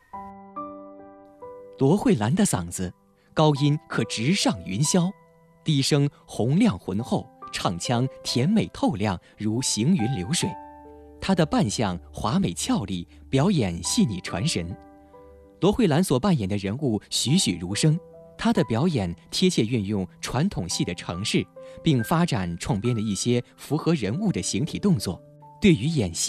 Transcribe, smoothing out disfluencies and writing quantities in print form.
罗慧兰的嗓子，高音可直上云霄，低声洪亮浑厚，唱腔甜美透亮，如行云流水。她的扮相华美俏丽，表演细腻传神。罗慧兰所扮演的人物栩栩如生，她的表演贴切运用传统戏的程式，并发展创编了一些符合人物的形体动作。对于演戏